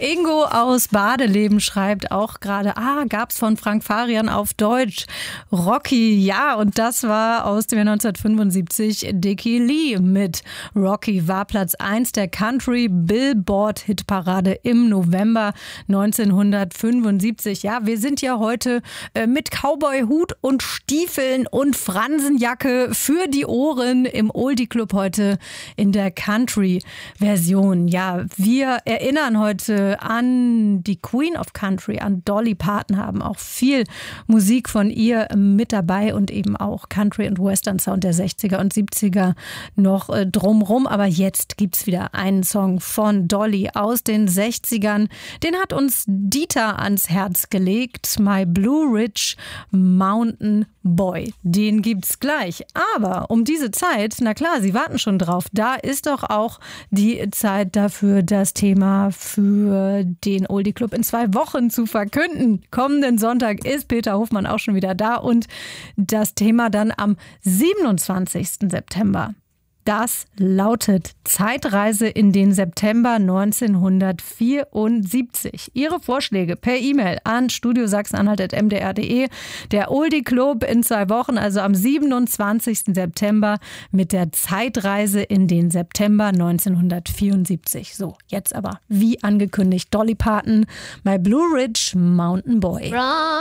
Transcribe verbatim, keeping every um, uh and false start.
Ingo aus Badeleben schreibt auch gerade, ah, gab's von Frank Farian auf Deutsch. Rocky, ja, und das war aus dem Jahr neunzehnhundertfünfundsiebzig. Dickie Lee mit Rocky war Platz eins der Country Billboard Hitparade im November neunzehnhundertfünfundsiebzig. Ja, wir sind ja heute äh, mit Cowboy-Hut und Stiefeln und Fransenjacke für die Ohren im Oldie Club heute in der Country-Version. Ja, wir erinnern heute an die Queen of Country, an Dolly Parton, haben auch viel Musik von ihr mit dabei und eben auch Country- und Western-Sound der sechziger und siebziger noch äh, drumrum. Aber jetzt gibt's wieder einen Song von Dolly aus den sechzigern. Den hat uns Dieter ans Herz gelegt. My Blue Ridge Mountain Boy. Den gibt's gleich. Aber um diese Zeit, na klar, Sie warten schon drauf, da ist doch auch die Zeit dafür, das Thema für den Oldie Club in zwei Wochen zu verkünden. Kommenden Sonntag ist Peter Hofmann auch schon wieder da und das Thema dann am siebenundzwanzigsten September. Das lautet Zeitreise in den September neunzehnhundertvierundsiebzig. Ihre Vorschläge per E-Mail an studio sachsen-anhalt at m d r punkt d e. Der Oldie Club in zwei Wochen, also am siebenundzwanzigsten September mit der Zeitreise in den September neunzehnhundertvierundsiebzig. So, jetzt aber, wie angekündigt, Dolly Parton, My Blue Ridge Mountain Boy.